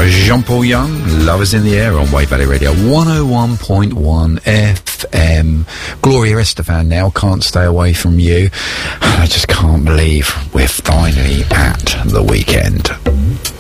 Jean-Paul Young, Love is in the Air on Wave Valley Radio 101.1 FM. Gloria Estefan now, Can't Stay Away From You. I just can't believe we're finally at the weekend.